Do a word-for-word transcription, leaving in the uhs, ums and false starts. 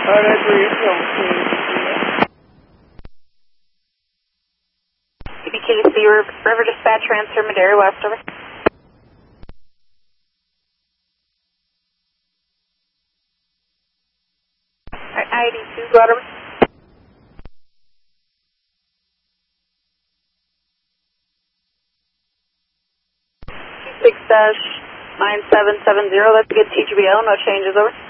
Uh, that's where you're from. B K C River Dispatch, transfer Madera West, over. I D two, go out over. two six dash nine seven seven zero, that's a good T G B L, no changes, over.